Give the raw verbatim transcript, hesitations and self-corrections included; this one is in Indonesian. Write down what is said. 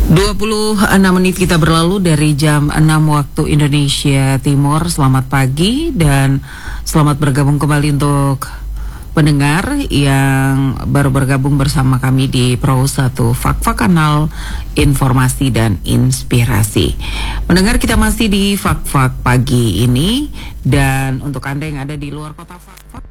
dua puluh enam menit kita berlalu dari jam enam waktu Indonesia Timur. Selamat pagi dan selamat bergabung kembali untuk pendengar yang baru bergabung bersama kami di Pro satu Fak-Fak, kanal informasi dan inspirasi. Pendengar, kita masih di Fak-Fak pagi ini, dan untuk Anda yang ada di luar kota Fak-Fak,